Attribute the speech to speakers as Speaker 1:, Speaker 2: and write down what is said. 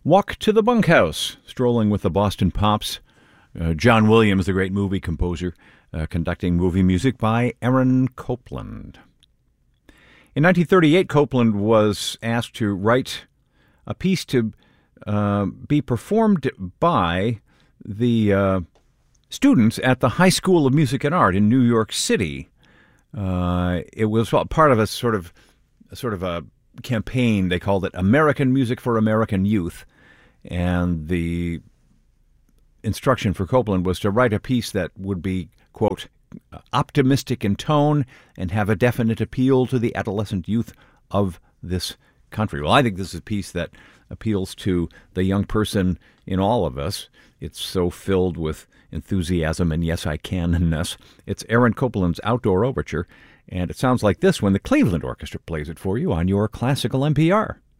Speaker 1: Walk to the Bunkhouse, strolling with the Boston Pops. John Williams, the great movie composer, conducting movie music by Aaron Copland. In 1938, Copland was asked to write a piece to be performed by the students at the High School of Music and Art in New York City. It was part of a sort of a campaign. They called it American Music for American Youth. And the instruction for Copland was to write a piece that would be, quote, optimistic in tone and have a definite appeal to the adolescent youth of this country. Well, I think this is a piece that appeals to the young person in all of us. It's so filled with enthusiasm and yes, I can-ness. It's Aaron Copland's Outdoor Overture, and it sounds like this when the Cleveland Orchestra plays it for you on your Classical NPR.